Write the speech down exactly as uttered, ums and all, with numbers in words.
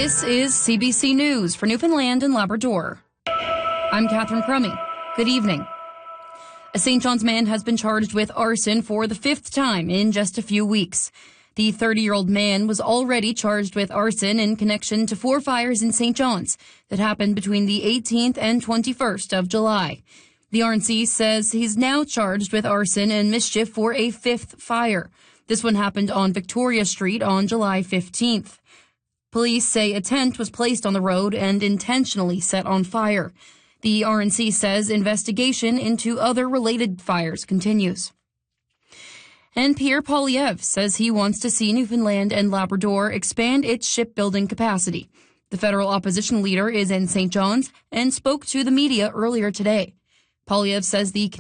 This is C B C News for Newfoundland and Labrador. I'm Catherine Crummy. Good evening. A Saint John's man has been charged with arson for the fifth time in just a few weeks. The thirty-year-old man was already charged with arson in connection to four fires in Saint John's that happened between the eighteenth and twenty-first of July. The R N C says he's now charged with arson and mischief for a fifth fire. This one happened on Victoria Street on July fifteenth. Police say a tent was placed on the road and intentionally set on fire. The R N C says investigation into other related fires continues. And Pierre Poilievre says he wants to see Newfoundland and Labrador expand its shipbuilding capacity. The federal opposition leader is in Saint John's and spoke to the media earlier today. Poilievre says the